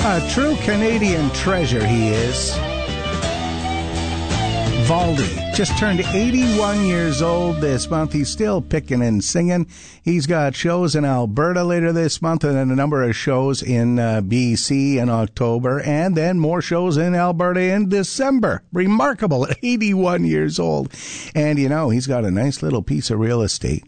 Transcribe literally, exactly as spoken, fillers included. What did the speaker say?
A true Canadian treasure he is. Valdy just turned eighty-one years old this month. He's still picking and singing. He's got shows in Alberta later this month and then a number of shows in uh, B C in October and then more shows in Alberta in December. Remarkable at eighty-one years old. And, you know, he's got a nice little piece of real estate